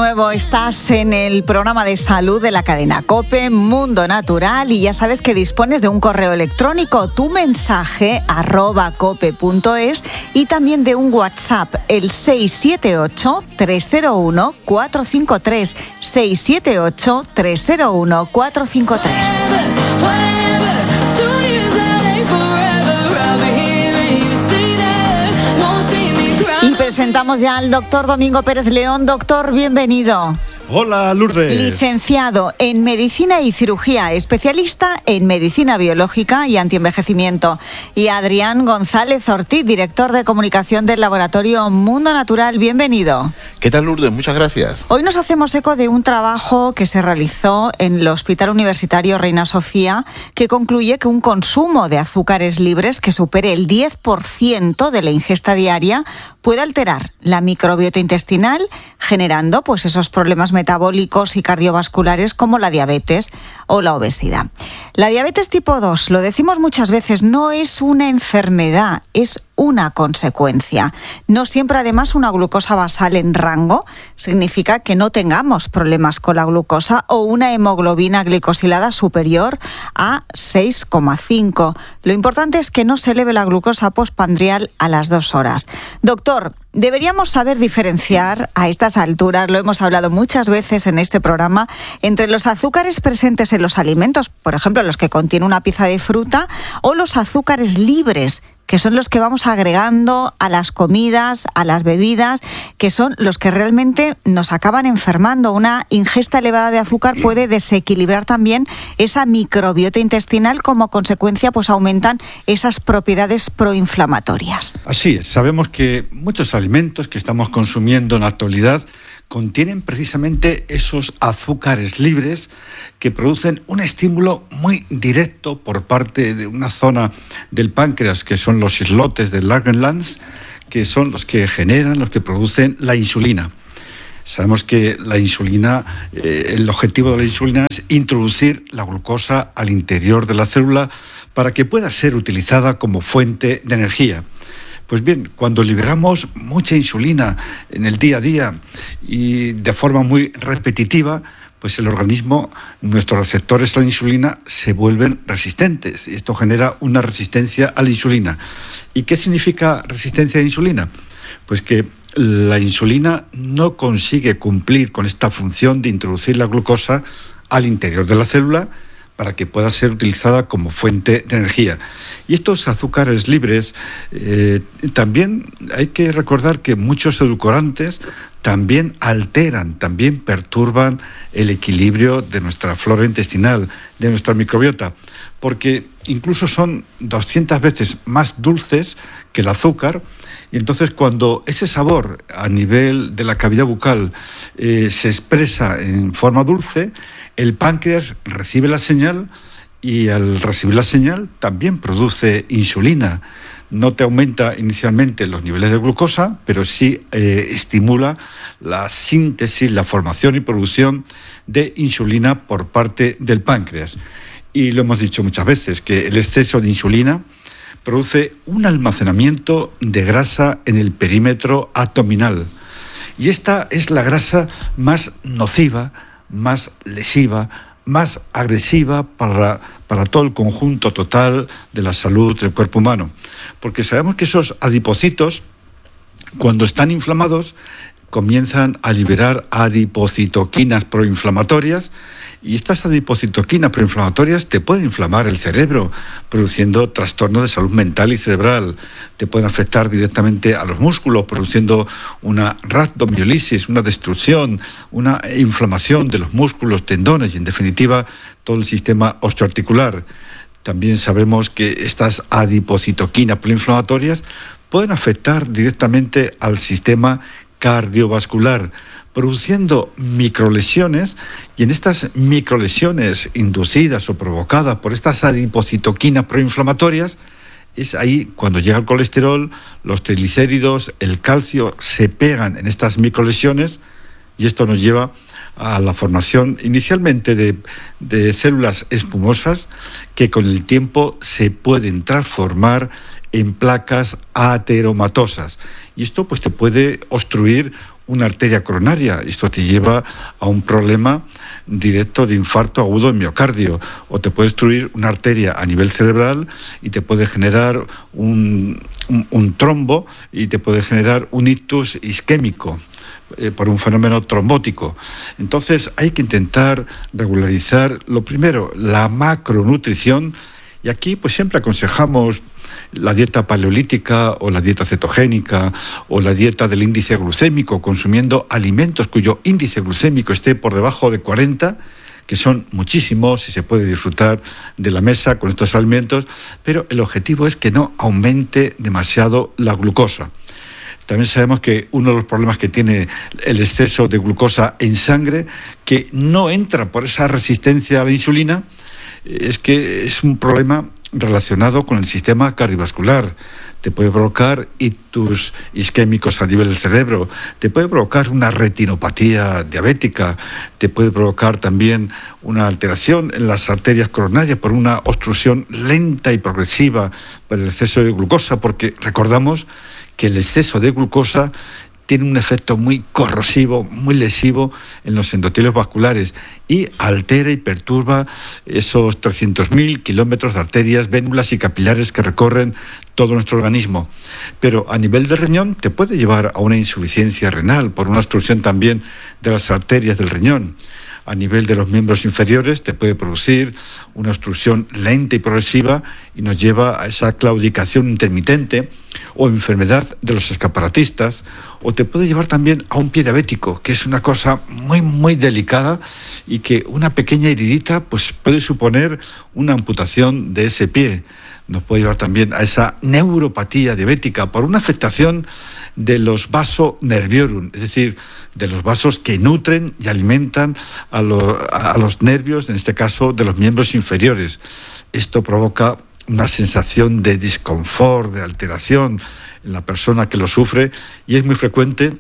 nuevo, estás en el programa de salud de la cadena COPE, Mundo Natural, y ya sabes que dispones de un correo electrónico, tu mensaje @cope.es, y también de un WhatsApp, el 678-301-453, 678-301-453. Presentamos ya al doctor Domingo Pérez León. Doctor, bienvenido. Hola, Lourdes. Licenciado en Medicina y Cirugía, especialista en Medicina Biológica y Antienvejecimiento. Y Adrián González Ortiz, director de Comunicación del Laboratorio Mundo Natural. Bienvenido. ¿Qué tal, Lourdes? Muchas gracias. Hoy nos hacemos eco de un trabajo que se realizó en el Hospital Universitario Reina Sofía, que concluye que un consumo de azúcares libres que supere el 10% de la ingesta diaria puede alterar la microbiota intestinal, generando pues esos problemas metabólicos y cardiovasculares como la diabetes o la obesidad. La diabetes tipo 2, lo decimos muchas veces, no es una enfermedad, es una consecuencia. No siempre, además, una glucosa basal en rango significa que no tengamos problemas con la glucosa o una hemoglobina glicosilada superior a 6,5. Lo importante es que no se eleve la glucosa postprandial a las 2 horas. Doctor, deberíamos saber diferenciar a estas alturas, lo hemos hablado muchas veces en este programa, entre los azúcares presentes en los alimentos, por ejemplo, los que contienen una pieza de fruta, o los azúcares libres, que son los que vamos agregando a las comidas, a las bebidas, que son los que realmente nos acaban enfermando. Una ingesta elevada de azúcar puede desequilibrar también esa microbiota intestinal, como consecuencia pues aumentan esas propiedades proinflamatorias. Así es, sabemos que muchos alimentos que estamos consumiendo en la actualidad contienen precisamente esos azúcares libres que producen un estímulo muy directo por parte de una zona del páncreas, que son los islotes del Langerhans, que son los que generan, los que producen la insulina. Sabemos que la insulina, el objetivo de la insulina es introducir la glucosa al interior de la célula para que pueda ser utilizada como fuente de energía. Pues bien, cuando liberamos mucha insulina en el día a día y de forma muy repetitiva, pues el organismo, nuestros receptores a la insulina se vuelven resistentes. Y esto genera una resistencia a la insulina. ¿Y qué significa resistencia a la insulina? Pues que la insulina no consigue cumplir con esta función de introducir la glucosa al interior de la célula para que pueda ser utilizada como fuente de energía. Y estos azúcares libres, también hay que recordar que muchos edulcorantes también alteran, también perturban el equilibrio de nuestra flora intestinal, de nuestra microbiota, porque incluso son 200 veces más dulces que el azúcar. Y entonces, cuando ese sabor a nivel de la cavidad bucal se expresa en forma dulce, el páncreas recibe la señal y al recibir la señal también produce insulina. No te aumenta inicialmente los niveles de glucosa, pero sí estimula la síntesis, la formación y producción de insulina por parte del páncreas. Y lo hemos dicho muchas veces, que el exceso de insulina produce un almacenamiento de grasa en el perímetro abdominal. Y esta es la grasa más nociva, más lesiva, más agresiva para todo el conjunto total de la salud del cuerpo humano. Porque sabemos que esos adipocitos, cuando están inflamados, comienzan a liberar adipocitoquinas proinflamatorias, y estas adipocitoquinas proinflamatorias te pueden inflamar el cerebro, produciendo trastornos de salud mental y cerebral. Te pueden afectar directamente a los músculos, produciendo una rhabdomiolisis, una destrucción, una inflamación de los músculos, tendones y, en definitiva, todo el sistema osteoarticular. También sabemos que estas adipocitoquinas proinflamatorias pueden afectar directamente al sistema cardiovascular, produciendo microlesiones, y en estas microlesiones inducidas o provocadas por estas adipocitoquinas proinflamatorias, es ahí cuando llega el colesterol, los triglicéridos, el calcio se pegan en estas microlesiones, y esto nos lleva a la formación inicialmente de células espumosas que con el tiempo se pueden transformar en placas ateromatosas. Y esto pues te puede obstruir una arteria coronaria. Esto te lleva a un problema directo de infarto agudo en miocardio, o te puede obstruir una arteria a nivel cerebral y te puede generar un trombo y te puede generar un ictus isquémico por un fenómeno trombótico. Entonces hay que intentar regularizar, lo primero, la macronutrición, y aquí pues siempre aconsejamos la dieta paleolítica o la dieta cetogénica o la dieta del índice glucémico, consumiendo alimentos cuyo índice glucémico esté por debajo de 40, que son muchísimos y se puede disfrutar de la mesa con estos alimentos, pero el objetivo es que no aumente demasiado la glucosa. También sabemos que uno de los problemas que tiene el exceso de glucosa en sangre, que no entra por esa resistencia a la insulina, es que es un problema relacionado con el sistema cardiovascular. Te puede provocar ictus isquémicos a nivel del cerebro, te puede provocar una retinopatía diabética, te puede provocar también una alteración en las arterias coronarias por una obstrucción lenta y progresiva por el exceso de glucosa, porque recordamos que el exceso de glucosa tiene un efecto muy corrosivo, muy lesivo en los endotelios vasculares y altera y perturba esos 300.000 kilómetros de arterias, vénulas y capilares que recorren todo nuestro organismo. Pero a nivel de riñón te puede llevar a una insuficiencia renal por una obstrucción también de las arterias del riñón. A nivel de los miembros inferiores te puede producir una obstrucción lenta y progresiva y nos lleva a esa claudicación intermitente o enfermedad de los escaparatistas, o te puede llevar también a un pie diabético, que es una cosa muy, muy delicada y que una pequeña heridita pues puede suponer una amputación de ese pie. Nos puede llevar también a esa neuropatía diabética por una afectación de los vasos nerviorum, es decir, de los vasos que nutren y alimentan a los nervios, en este caso de los miembros inferiores. Esto provoca una sensación de disconfort, de alteración en la persona que lo sufre, y es muy frecuente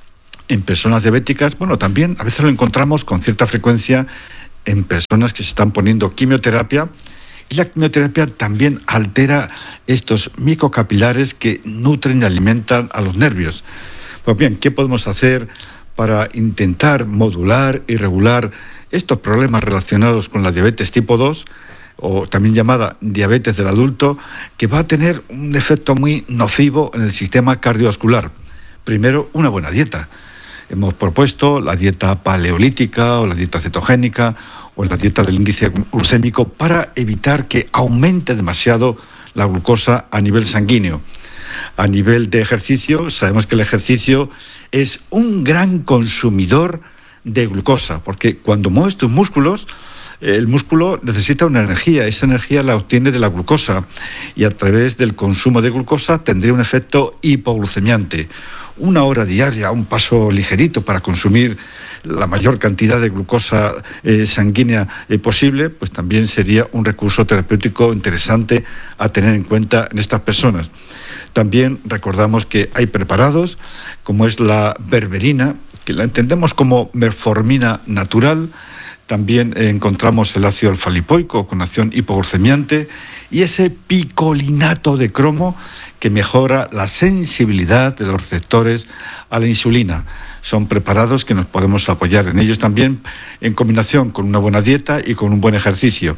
en personas diabéticas. Bueno, también a veces lo encontramos con cierta frecuencia en personas que se están poniendo quimioterapia, y la quimioterapia también altera estos microcapilares que nutren y alimentan a los nervios. Pues bien, ¿qué podemos hacer para intentar modular y regular estos problemas relacionados con la diabetes tipo 2, o también llamada diabetes del adulto, que va a tener un efecto muy nocivo en el sistema cardiovascular? Primero, una buena dieta. Hemos propuesto la dieta paleolítica o la dieta cetogénica o la dieta del índice glucémico para evitar que aumente demasiado la glucosa a nivel sanguíneo. A nivel de ejercicio, sabemos que el ejercicio es un gran consumidor de glucosa, porque cuando mueves tus músculos, el músculo necesita una energía, esa energía la obtiene de la glucosa, y a través del consumo de glucosa tendría un efecto hipoglucemiante. 1 hora diaria, un paso ligerito para consumir la mayor cantidad de glucosa sanguínea posible, pues también sería un recurso terapéutico interesante a tener en cuenta en estas personas. También recordamos que hay preparados, como es la berberina, que la entendemos como metformina natural. También encontramos el ácido alfa-lipoico con acción hipoglucemiante y ese picolinato de cromo que mejora la sensibilidad de los receptores a la insulina. Son preparados que nos podemos apoyar en ellos también en combinación con una buena dieta y con un buen ejercicio.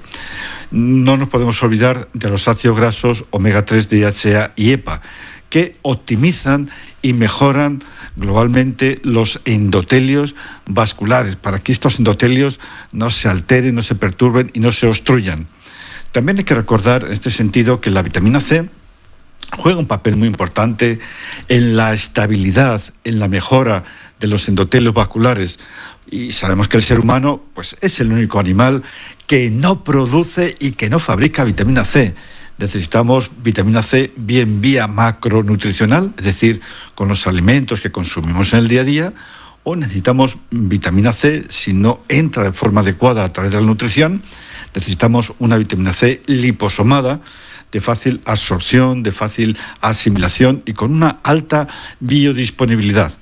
No nos podemos olvidar de los ácidos grasos omega 3, DHA y EPA, que optimizan y mejoran globalmente los endotelios vasculares, para que estos endotelios no se alteren, no se perturben y no se obstruyan. También hay que recordar en este sentido que la vitamina C juega un papel muy importante en la estabilidad, en la mejora de los endotelios vasculares. Y sabemos que el ser humano pues, es el único animal que no produce y que no fabrica vitamina C. Necesitamos vitamina C bien vía macronutricional, es decir, con los alimentos que consumimos en el día a día, o necesitamos vitamina C si no entra de forma adecuada a través de la nutrición. Necesitamos una vitamina C liposomada, de fácil absorción, de fácil asimilación y con una alta biodisponibilidad.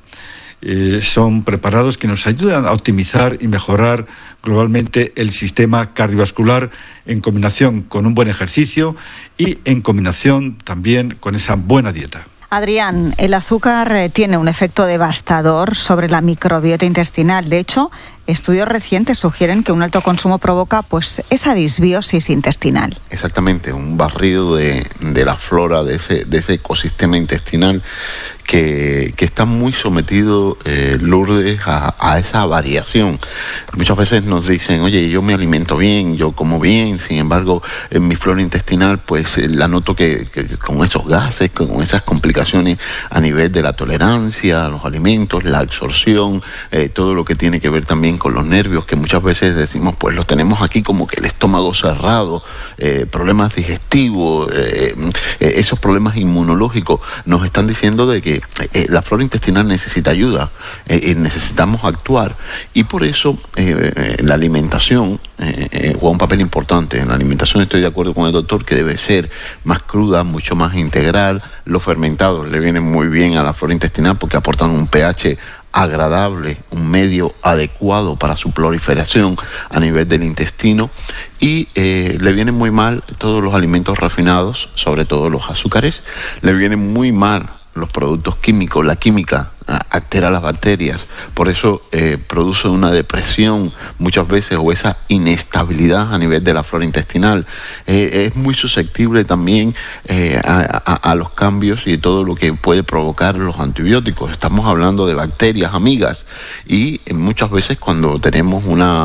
Son preparados que nos ayudan a optimizar y mejorar globalmente el sistema cardiovascular en combinación con un buen ejercicio y en combinación también con esa buena dieta. Adrián, el azúcar tiene un efecto devastador sobre la microbiota intestinal. De hecho, estudios recientes sugieren que un alto consumo provoca esa disbiosis intestinal. Exactamente, un barrido de la flora de ese ecosistema intestinal que está muy sometido, Lourdes, a esa variación. Muchas veces nos dicen, oye, yo me alimento bien, yo como bien, sin embargo, en mi flora intestinal, pues la noto que con esos gases, con esas complicaciones a nivel de la tolerancia a los alimentos, la absorción, todo lo que tiene que ver también con los nervios, que muchas veces decimos, pues los tenemos aquí como que el estómago cerrado, problemas digestivos, esos problemas inmunológicos, nos están diciendo de que la flora intestinal necesita ayuda, necesitamos actuar, y por eso la alimentación juega un papel importante. En la alimentación estoy de acuerdo con el doctor que debe ser más cruda, mucho más integral. Los fermentados le vienen muy bien a la flora intestinal porque aportan un pH agradable, un medio adecuado para su proliferación a nivel del intestino, y le vienen muy mal todos los alimentos refinados, sobre todo los azúcares, le vienen muy mal los productos químicos, la química altera las bacterias, por eso produce una depresión muchas veces o esa inestabilidad a nivel de la flora intestinal. Es muy susceptible también a los cambios y todo lo que puede provocar los antibióticos. Estamos hablando de bacterias amigas, y muchas veces cuando tenemos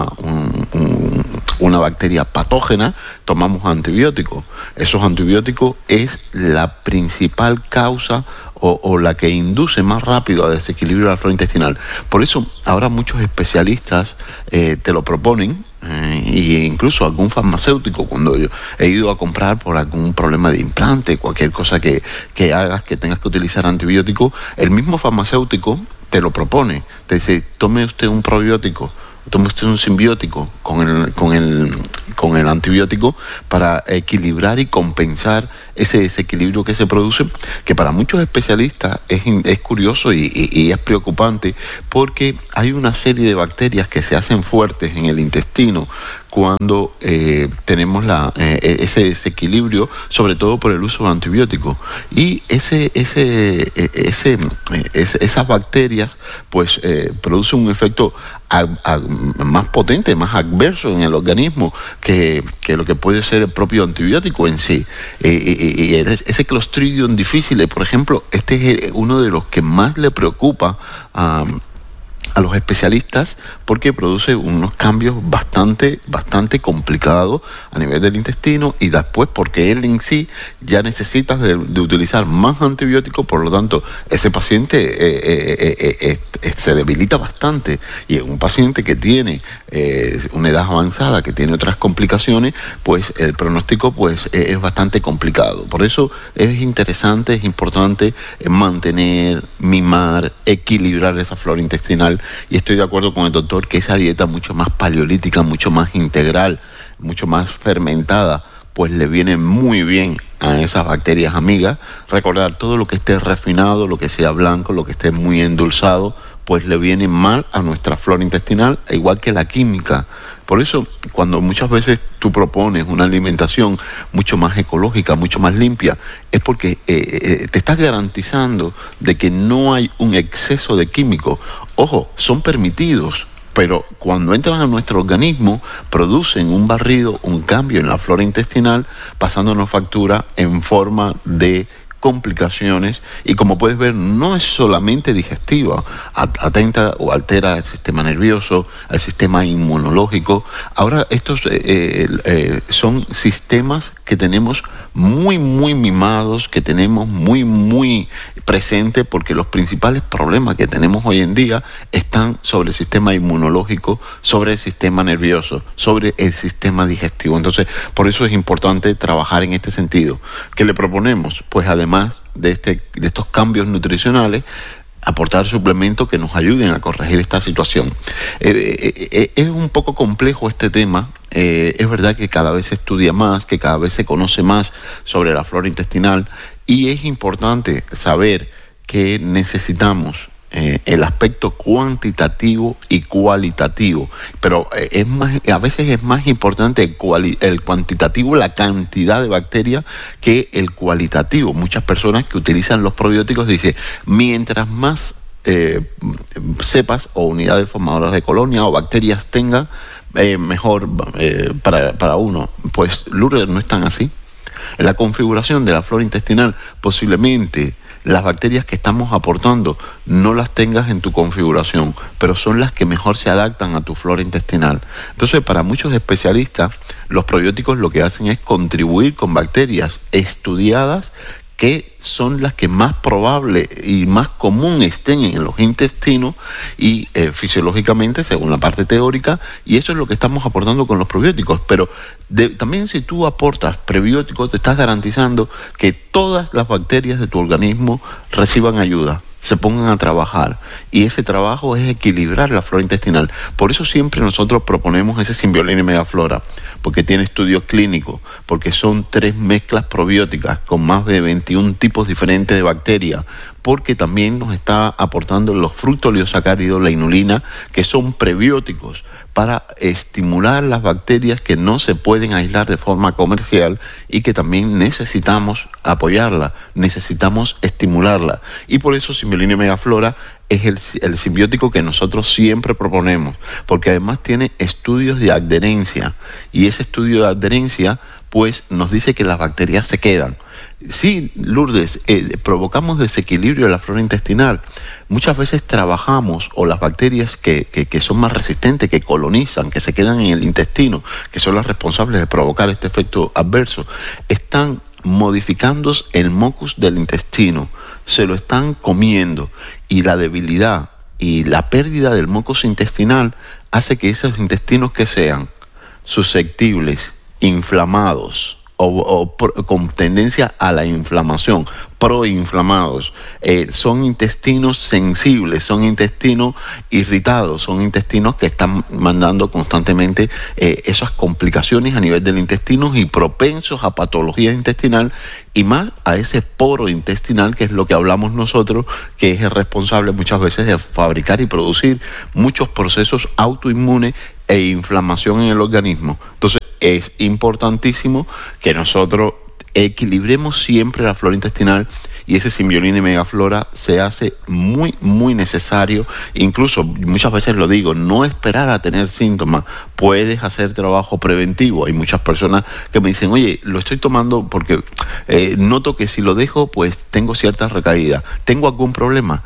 una bacteria patógena tomamos antibióticos. Esos antibióticos es la principal causa o la que induce más rápido a desequilibrio de la flora intestinal. Por eso ahora muchos especialistas te lo proponen, e incluso algún farmacéutico, cuando yo he ido a comprar por algún problema de implante, cualquier cosa que hagas que tengas que utilizar antibiótico, el mismo farmacéutico te lo propone, te dice, tome usted un probiótico, tome usted un simbiótico con el antibiótico para equilibrar y compensar ese desequilibrio que se produce, que para muchos especialistas es curioso y es preocupante, porque hay una serie de bacterias que se hacen fuertes en el intestino cuando tenemos ese desequilibrio, sobre todo por el uso de antibióticos, y esas bacterias pues producen un efecto más potente, más adverso en el organismo que lo que puede ser el propio antibiótico en sí. Y ese Clostridium difficile, por ejemplo, este es uno de los que más le preocupa a los especialistas, porque produce unos cambios bastante complicados a nivel del intestino, y después porque él en sí ya necesita de utilizar más antibióticos, por lo tanto ese paciente se debilita bastante, y en un paciente que tiene una edad avanzada, que tiene otras complicaciones, pues el pronóstico pues es bastante complicado. Por eso es interesante, es importante mantener, mimar, equilibrar esa flora intestinal. Y estoy de acuerdo con el doctor que esa dieta mucho más paleolítica, mucho más integral, mucho más fermentada, pues le viene muy bien a esas bacterias amigas. Recordar, todo lo que esté refinado, lo que sea blanco, lo que esté muy endulzado, pues le viene mal a nuestra flora intestinal, igual que la química. Por eso, cuando muchas veces tú propones una alimentación mucho más ecológica, mucho más limpia, es porque te estás garantizando de que no hay un exceso de químicos. Ojo, son permitidos, pero cuando entran a nuestro organismo producen un barrido, un cambio en la flora intestinal, pasándonos factura en forma de complicaciones, y como puedes ver, no es solamente digestiva, atenta o altera el sistema nervioso, el sistema inmunológico. Ahora estos son sistemas que tenemos muy mimados, que tenemos muy presente, porque los principales problemas que tenemos hoy en día están sobre el sistema inmunológico, sobre el sistema nervioso, sobre el sistema digestivo. Entonces, por eso es importante trabajar en este sentido. ¿Qué le proponemos? Pues además de estos cambios nutricionales, aportar suplementos que nos ayuden a corregir esta situación. Es un poco complejo este tema. Es verdad que cada vez se estudia más, que cada vez se conoce más sobre la flora intestinal, y es importante saber que necesitamos el aspecto cuantitativo y cualitativo, pero a veces es más importante el cuantitativo, la cantidad de bacterias, que el cualitativo. Muchas personas que utilizan los probióticos dicen, mientras más cepas o unidades formadoras de colonia o bacterias tenga, mejor para uno. Pues Lourdes, no es tan así. En la configuración de la flora intestinal, posiblemente las bacterias que estamos aportando no las tengas en tu configuración, pero son las que mejor se adaptan a tu flora intestinal. Entonces, para muchos especialistas, los probióticos lo que hacen es contribuir con bacterias estudiadas que son las que más probable y más común estén en los intestinos y fisiológicamente, según la parte teórica, y eso es lo que estamos aportando con los probióticos. Pero también si tú aportas prebióticos, te estás garantizando que todas las bacterias de tu organismo reciban ayuda, se pongan a trabajar, y ese trabajo es equilibrar la flora intestinal. Por eso siempre nosotros proponemos ese Symbiolini Megaflora, porque tiene estudios clínicos, porque son 3 mezclas probióticas con más de 21 tipos diferentes de bacterias, porque también nos está aportando los fructooliosacáridos, la inulina, que son prebióticos para estimular las bacterias que no se pueden aislar de forma comercial y que también necesitamos apoyarla, necesitamos estimularla. Y por eso Symbiolini Megaflora es el simbiótico que nosotros siempre proponemos, porque además tiene estudios de adherencia, y ese estudio de adherencia pues nos dice que las bacterias se quedan. Sí, Lourdes, provocamos desequilibrio de la flora intestinal. Muchas veces trabajamos, o las bacterias que son más resistentes, que colonizan, que se quedan en el intestino, que son las responsables de provocar este efecto adverso, están modificando el mucus del intestino, se lo están comiendo, y la debilidad y la pérdida del mucus intestinal hace que esos intestinos que sean susceptibles, inflamados o con tendencia a la inflamación, proinflamados, son intestinos sensibles, son intestinos irritados, son intestinos que están mandando constantemente esas complicaciones a nivel del intestino y propensos a patología intestinal, y más a ese poro intestinal, que es lo que hablamos nosotros, que es el responsable muchas veces de fabricar y producir muchos procesos autoinmunes e inflamación en el organismo. Entonces es importantísimo que nosotros equilibremos siempre la flora intestinal, y ese Symbiolini Megaflora se hace muy, muy necesario. Incluso, muchas veces lo digo, no esperar a tener síntomas, puedes hacer trabajo preventivo. Hay muchas personas que me dicen, oye, lo estoy tomando porque noto que si lo dejo, pues tengo ciertas recaídas. ¿Tengo algún problema?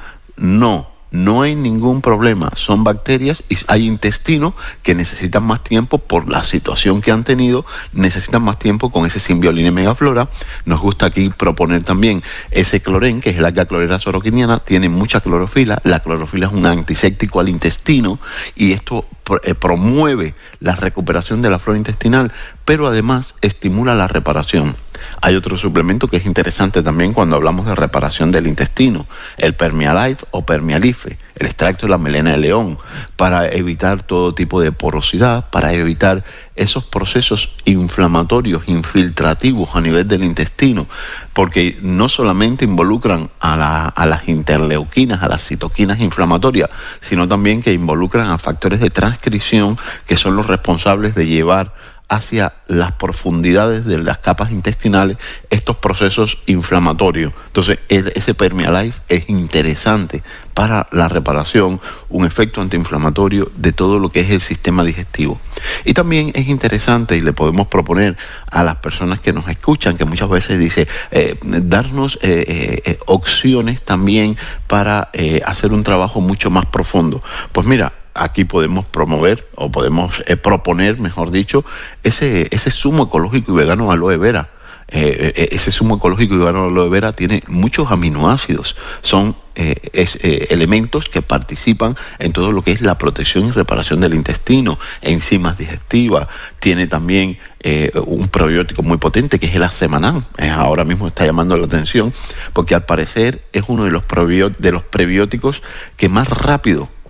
No hay ningún problema, son bacterias, y hay intestinos que necesitan más tiempo por la situación que han tenido, necesitan más tiempo con ese Symbiolini Megaflora. Nos gusta aquí proponer también ese clorén, que es el alga clorera soroquiniana, tiene mucha clorofila. La clorofila es un antiséptico al intestino, y esto promueve la recuperación de la flora intestinal, pero además estimula la reparación. Hay otro suplemento que es interesante también cuando hablamos de reparación del intestino, el Permialife o Permialife, el extracto de la melena de león, para evitar todo tipo de porosidad, para evitar esos procesos inflamatorios, infiltrativos a nivel del intestino, porque no solamente involucran a las interleuquinas, a las citoquinas inflamatorias, sino también que involucran a factores de transcripción, que son los responsables de llevar hacia las profundidades de las capas intestinales estos procesos inflamatorios. Entonces, ese Permialife es interesante para la reparación, un efecto antiinflamatorio de todo lo que es el sistema digestivo. Y también es interesante, y le podemos proponer a las personas que nos escuchan, que muchas veces dice, darnos opciones también para hacer un trabajo mucho más profundo. Pues mira, aquí podemos promover, o podemos proponer, mejor dicho, ese zumo ecológico y vegano de aloe vera. Ese zumo ecológico y vegano de aloe vera tiene muchos aminoácidos, son elementos que participan en todo lo que es la protección y reparación del intestino, enzimas digestivas. Tiene también un probiótico muy potente, que es el Acemanam. Ahora mismo está llamando la atención, porque al parecer es uno de los prebióticos que más rápido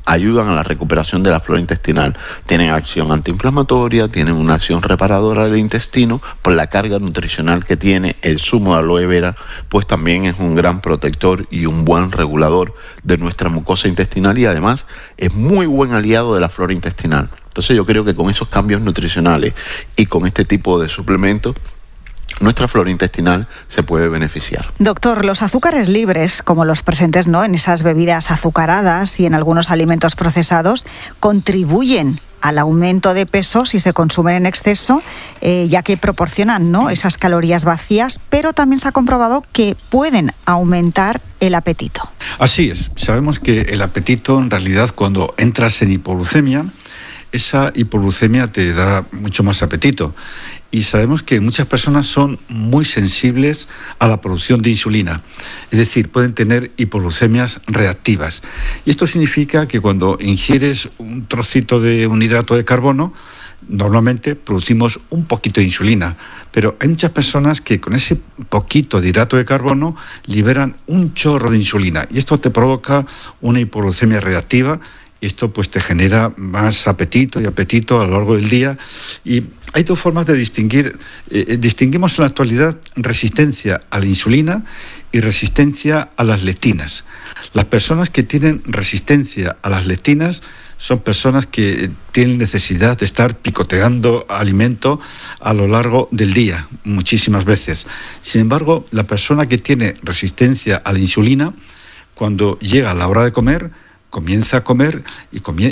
ayudan a la recuperación de la flora intestinal. Tienen acción antiinflamatoria, tienen una acción reparadora del intestino, por la carga nutricional que tiene el zumo de aloe vera, pues también es un gran protector y un buen regulador de nuestra mucosa intestinal, y además es muy buen aliado de la flora intestinal. Entonces yo creo que con esos cambios nutricionales y con este tipo de suplementos, nuestra flora intestinal se puede beneficiar. Doctor, los azúcares libres, como los presentes, ¿no?, en esas bebidas azucaradas y en algunos alimentos procesados, contribuyen al aumento de peso si se consumen en exceso, ya que proporcionan, ¿no?, esas calorías vacías, pero también se ha comprobado que pueden aumentar el apetito. Así es. Sabemos que el apetito, en realidad, cuando entras en hipoglucemia, esa hipoglucemia te da mucho más apetito. Y sabemos que muchas personas son muy sensibles a la producción de insulina, es decir, pueden tener hipoglucemias reactivas. Y esto significa que cuando ingieres un trocito de un hidrato de carbono, normalmente producimos un poquito de insulina, pero hay muchas personas que con ese poquito de hidrato de carbono liberan un chorro de insulina, y esto te provoca una hipoglucemia reactiva. Esto pues te genera más apetito y apetito a lo largo del día. Y hay dos formas de distinguir. Distinguimos en la actualidad resistencia a la insulina y resistencia a las lectinas. Las personas que tienen resistencia a las lectinas son personas que tienen necesidad de estar picoteando alimento a lo largo del día, muchísimas veces. Sin embargo, la persona que tiene resistencia a la insulina, cuando llega la hora de comer, comienza a comer y come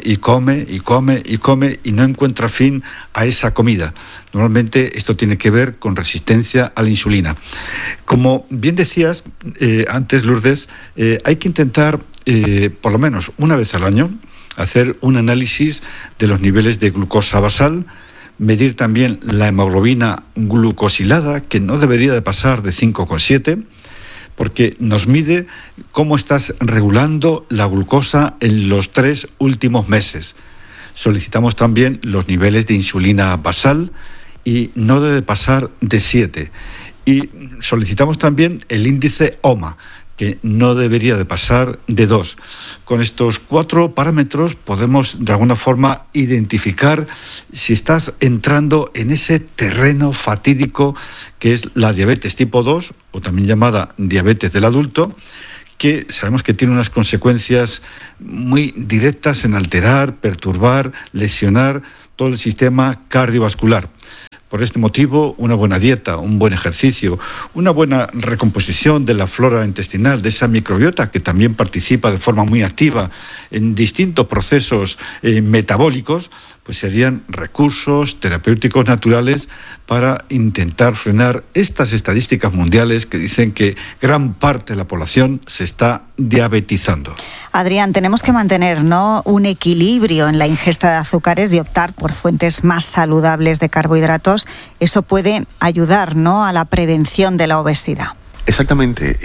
y no encuentra fin a esa comida. Normalmente esto tiene que ver con resistencia a la insulina. Como bien decías antes, Lourdes, hay que intentar por lo menos una vez al año hacer un análisis de los niveles de glucosa basal, medir también la hemoglobina glucosilada, que no debería de pasar de 5,7, porque nos mide cómo estás regulando la glucosa en los 3 últimos meses. Solicitamos también los niveles de insulina basal y no debe pasar de 7. Y solicitamos también el índice OMA, que no debería de pasar de 2. Con estos 4 parámetros podemos de alguna forma identificar si estás entrando en ese terreno fatídico que es la diabetes tipo 2, o también llamada diabetes del adulto, que sabemos que tiene unas consecuencias muy directas en alterar, perturbar, lesionar todo el sistema cardiovascular. Por este motivo, una buena dieta, un buen ejercicio, una buena recomposición de la flora intestinal, de esa microbiota que también participa de forma muy activa en distintos procesos metabólicos, pues serían recursos terapéuticos naturales para intentar frenar estas estadísticas mundiales que dicen que gran parte de la población se está diabetizando. Adrián, tenemos que mantener, ¿no?, un equilibrio en la ingesta de azúcares y optar por fuentes más saludables de carbohidratos. Eso puede ayudar, ¿no?, a la prevención de la obesidad. Exactamente.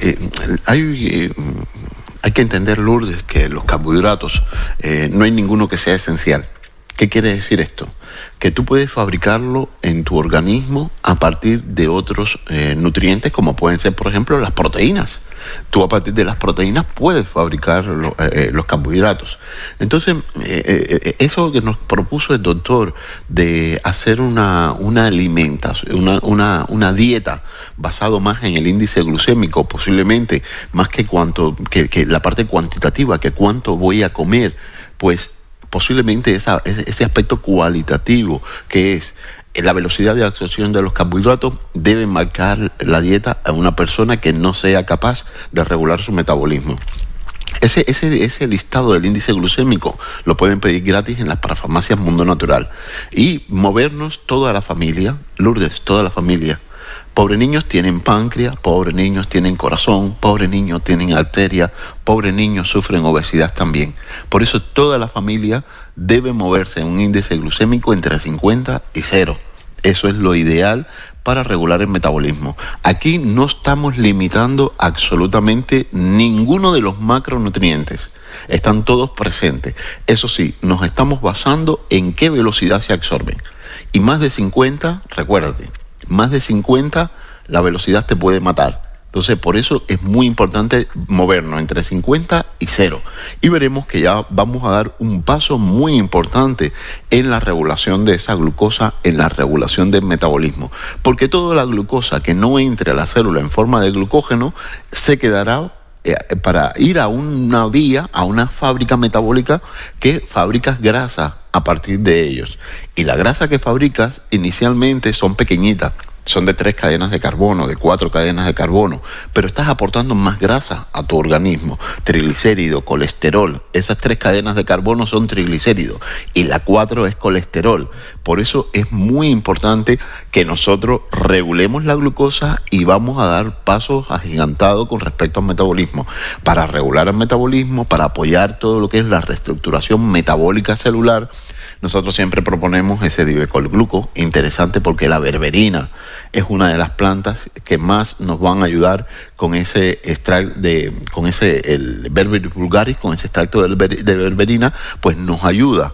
Hay que entender, Lourdes, que los carbohidratos no hay ninguno que sea esencial. ¿Qué quiere decir esto? Que tú puedes fabricarlo en tu organismo a partir de otros nutrientes, como pueden ser, por ejemplo, las proteínas. Tú a partir de las proteínas puedes fabricar los carbohidratos. Entonces, eso que nos propuso el doctor de hacer una alimentación, una dieta basado más en el índice glucémico, posiblemente más que la parte cuantitativa, que cuánto voy a comer, pues posiblemente ese aspecto cualitativo que es la velocidad de absorción de los carbohidratos debe marcar la dieta a una persona que no sea capaz de regular su metabolismo. Ese listado del índice glucémico lo pueden pedir gratis en las parafarmacias Mundo Natural. Y movernos toda la familia, Lourdes, toda la familia. Pobres niños tienen páncreas, pobres niños tienen corazón, pobres niños tienen arteria, pobres niños sufren obesidad también. Por eso toda la familia debe moverse en un índice glucémico entre 50 y 0. Eso es lo ideal para regular el metabolismo. Aquí no estamos limitando absolutamente ninguno de los macronutrientes. Están todos presentes. Eso sí, nos estamos basando en qué velocidad se absorben. Y más de 50, recuérdate, más de 50 la velocidad te puede matar. Entonces, por eso es muy importante movernos entre 50 y 0. Y veremos que ya vamos a dar un paso muy importante en la regulación de esa glucosa, en la regulación del metabolismo. Porque toda la glucosa que no entre a la célula en forma de glucógeno se quedará para ir a una vía, a una fábrica metabólica que fabrica grasa a partir de ellos. Y la grasa que fabricas inicialmente son pequeñitas, son de 3 cadenas de carbono, de 4 cadenas de carbono, pero estás aportando más grasa a tu organismo, triglicérido, colesterol. Esas 3 cadenas de carbono son triglicéridos y la 4 es colesterol. Por eso es muy importante que nosotros regulemos la glucosa y vamos a dar pasos agigantados con respecto al metabolismo. Para regular el metabolismo, para apoyar todo lo que es la reestructuración metabólica celular, nosotros siempre proponemos ese dibecolgluco, interesante porque la berberina es una de las plantas que más nos van a ayudar con ese extracto el Berberis vulgaris, con ese extracto de berberina, pues nos ayuda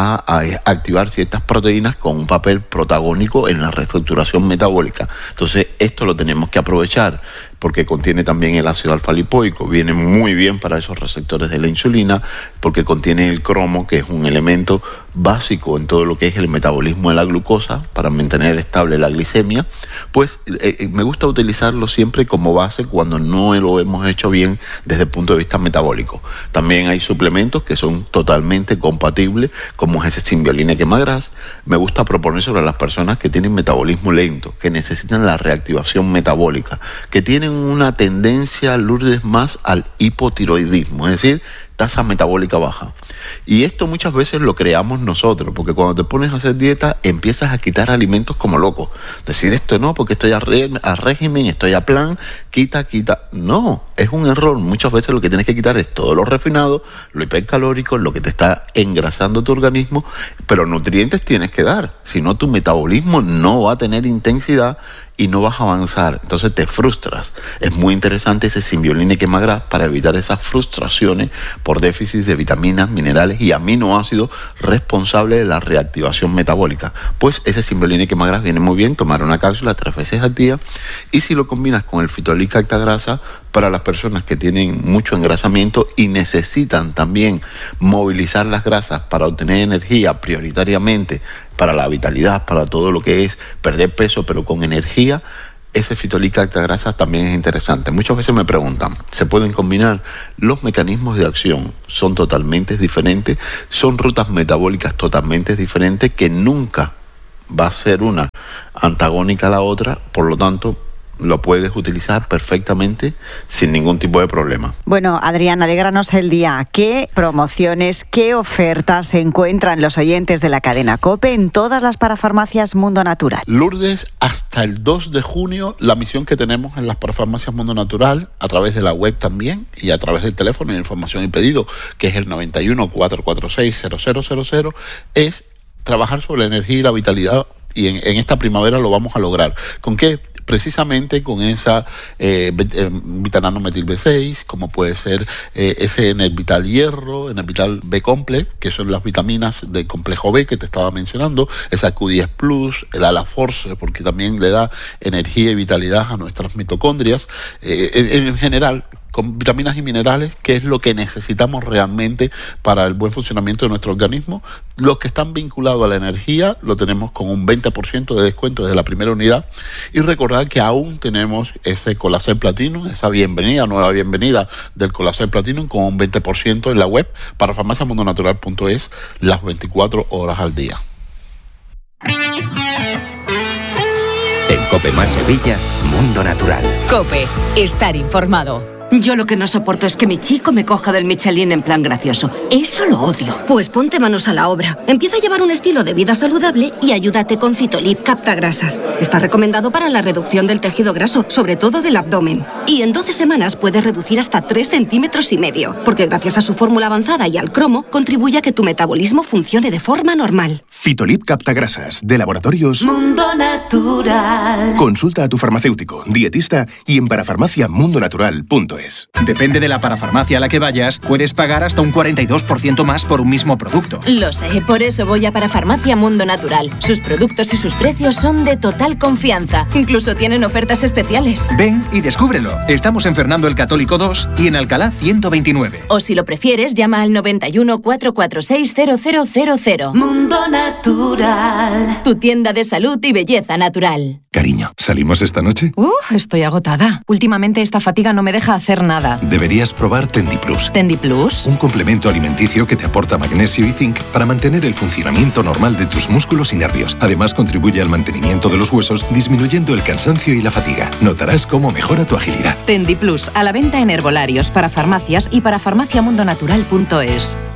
a activar ciertas proteínas con un papel protagónico en la reestructuración metabólica. Entonces, esto lo tenemos que aprovechar porque contiene también el ácido alfa-lipoico, viene muy bien para esos receptores de la insulina, porque contiene el cromo, que es un elemento básico en todo lo que es el metabolismo de la glucosa, para mantener estable la glicemia. Pues me gusta utilizarlo siempre como base cuando no lo hemos hecho bien desde el punto de vista metabólico. También hay suplementos que son totalmente compatibles, como es ese Symbiolina quemagras. Me gusta proponérselo a las personas que tienen metabolismo lento, que necesitan la reactivación metabólica, que tienen una tendencia, Lourdes, más al hipotiroidismo, es decir, tasa metabólica baja. Y esto muchas veces lo creamos nosotros, porque cuando te pones a hacer dieta empiezas a quitar alimentos como loco. Decir esto no, porque estoy a régimen, estoy a plan, quita. No, es un error. Muchas veces lo que tienes que quitar es todo lo refinado, lo hipercalórico, lo que te está engrasando tu organismo, pero nutrientes tienes que dar. Si no, tu metabolismo no va a tener intensidad y no vas a avanzar, entonces te frustras. Es muy interesante ese Symbiolina quemagras para evitar esas frustraciones por déficit de vitaminas, minerales y aminoácidos responsables de la reactivación metabólica. Pues ese Symbiolina quemagras viene muy bien tomar una cápsula 3 veces al día, y si lo combinas con el Phytolith Cactagrasa, para las personas que tienen mucho engrasamiento y necesitan también movilizar las grasas para obtener energía prioritariamente para la vitalidad, para todo lo que es perder peso pero con energía, ese Phytolith Cactagrasa también es interesante. Muchas veces me preguntan, ¿se pueden combinar? Los mecanismos de acción son totalmente diferentes, son rutas metabólicas totalmente diferentes que nunca va a ser una antagónica a la otra, por lo tanto lo puedes utilizar perfectamente sin ningún tipo de problema. Bueno, Adrián, alégranos el día. ¿Qué promociones, qué ofertas encuentran los oyentes de la cadena COPE en todas las parafarmacias Mundo Natural? Lourdes, hasta el 2 de junio, la misión que tenemos en las parafarmacias Mundo Natural, a través de la web también y a través del teléfono de información y pedido, que es el 91 446 0000, es trabajar sobre la energía y la vitalidad, y en esta primavera lo vamos a lograr. ¿Con qué? Precisamente con esa Vitanano Metil B6, como puede ser ese Enervital Hierro, Enervital B Complex, que son las vitaminas del complejo B que te estaba mencionando, esa Q10 Plus, el Alaforce, porque también le da energía y vitalidad a nuestras mitocondrias, en general, con vitaminas y minerales, que es lo que necesitamos realmente para el buen funcionamiento de nuestro organismo. Los que están vinculados a la energía lo tenemos con un 20% de descuento desde la primera unidad, y recordar que aún tenemos ese Colacel Platinum, esa nueva bienvenida del Colacel Platinum con un 20% en la web para farmaciamundonatural.es las 24 horas al día. En COPE más Sevilla, Mundo Natural. COPE, estar informado. Yo lo que no soporto es que mi chico me coja del Michelin en plan gracioso. Eso lo odio. Pues ponte manos a la obra. Empieza a llevar un estilo de vida saludable y ayúdate con Phytolith Cactagrasas. Está recomendado para la reducción del tejido graso, sobre todo del abdomen. Y en 12 semanas puedes reducir hasta 3,5 centímetros, porque gracias a su fórmula avanzada y al cromo, contribuye a que tu metabolismo funcione de forma normal. Fitolip Captagrasas, de Laboratorios Mundo Natural. Consulta a tu farmacéutico, dietista y en parafarmaciamundonatural.es. Depende de la parafarmacia a la que vayas, puedes pagar hasta un 42% más por un mismo producto. Lo sé, por eso voy a Parafarmacia Mundo Natural. Sus productos y sus precios son de total confianza. Incluso tienen ofertas especiales. Ven y descúbrelo. Estamos en Fernando el Católico 2 y en Alcalá 129. O si lo prefieres, llama al 91 446 0000. Mundo Natural. Tu tienda de salud y belleza natural. Cariño, ¿salimos esta noche? Estoy agotada. Últimamente esta fatiga no me deja hacer nada. Deberías probar Tendiplus. ¿Tendiplus? Un complemento alimenticio que te aporta magnesio y zinc para mantener el funcionamiento normal de tus músculos y nervios. Además, contribuye al mantenimiento de los huesos, disminuyendo el cansancio y la fatiga. Notarás cómo mejora tu agilidad. Tendiplus, a la venta en herbolarios, para farmacias y para farmaciamundonatural.es.